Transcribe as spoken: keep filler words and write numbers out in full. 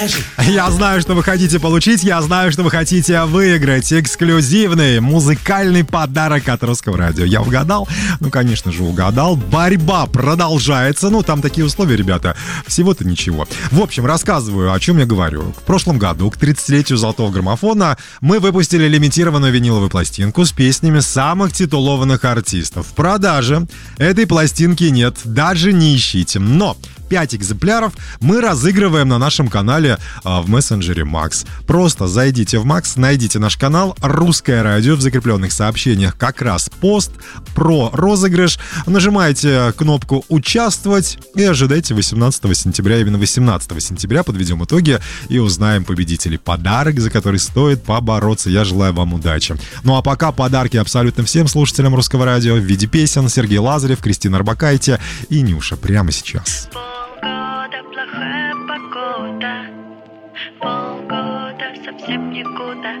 Я знаю, что вы хотите получить, я знаю, что вы хотите выиграть эксклюзивный музыкальный подарок от Русского радио. Я угадал? Ну, конечно же, угадал. Борьба продолжается. Ну, там такие условия, ребята. Всего-то ничего. В общем, рассказываю, о чем я говорю. В прошлом году, к тридцатилетию золотого граммофона, мы выпустили лимитированную виниловую пластинку с песнями самых титулованных артистов. В продаже этой пластинки нет, даже не ищите. Но пять экземпляров мы разыгрываем на нашем канале а, в мессенджере Макс. Просто зайдите в Макс, найдите наш канал «Русское радио», в закрепленных сообщениях как раз пост про розыгрыш. Нажимаете кнопку «Участвовать» и ожидайте восемнадцатого сентября. Именно восемнадцатого сентября подведем итоги и узнаем победителей. Подарок, за который стоит побороться. Я желаю вам удачи. Ну а пока подарки абсолютно всем слушателям Русского радио в виде песен: Сергей Лазарев, Кристина Орбакайте и Нюша. Прямо сейчас. Плохая погода, полгода совсем никуда.